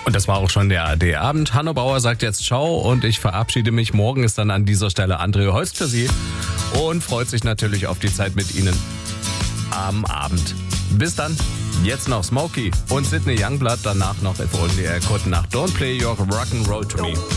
Und das war auch schon der ARD-Abend. Hanno Bauer sagt jetzt Ciao und ich verabschiede mich. Morgen ist dann an dieser Stelle André Holst für Sie und freut sich natürlich auf die Zeit mit Ihnen am Abend. Bis dann. Jetzt noch Smokey und Sidney Youngblood, danach noch If Only I Could nach Don't Play Your Rock'n'Roll to Me.